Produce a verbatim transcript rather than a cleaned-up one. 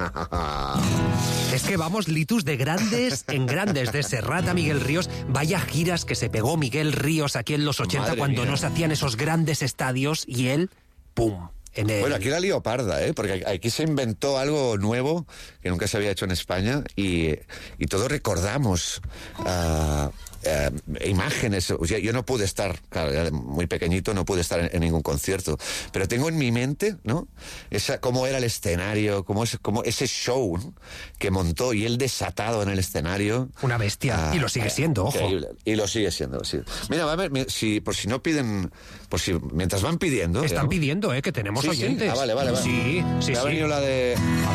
Es que vamos, Litus, de grandes en grandes, de Serrat a Miguel Ríos. Vaya giras que se pegó Miguel Ríos aquí en los ochenta, Madre cuando mía. no se hacían esos grandes estadios, y él, ¡pum!, en el... Bueno, aquí la lío parda, ¿eh? Porque aquí se inventó algo nuevo que nunca se había hecho en España, y, y todos recordamos... Uh, Eh, imágenes. O sea, yo no pude estar, claro, era muy pequeñito, no pude estar en, en ningún concierto, pero tengo en mi mente, ¿no? Esa, cómo era el escenario, cómo, es, cómo ese show, ¿no?, que montó, y él desatado en el escenario. Una bestia. Ah, y lo sigue siendo, ojo. Increíble. Y lo sigue siendo, sí. Mira, va a ver, si, por si no piden, por si mientras van pidiendo. Están digamos, pidiendo, ¿eh? Que tenemos sí, oyentes. Sí. Ah, vale, vale, vale. Sí, sí, Me ha sí. venido la de...